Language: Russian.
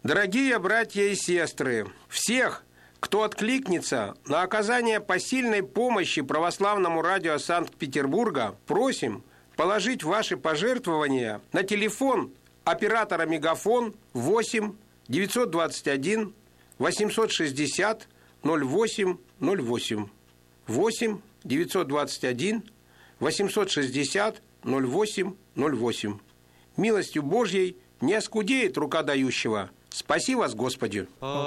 Дорогие братья и сестры, всех, кто откликнется на оказание посильной помощи православному радио Санкт-Петербурга, просим положить ваши пожертвования на телефон оператора «Мегафон» 8 921 860 0808. 8 921 860 0808. Милостью Божьей не оскудеет рука дающего. Спаси вас, Господи!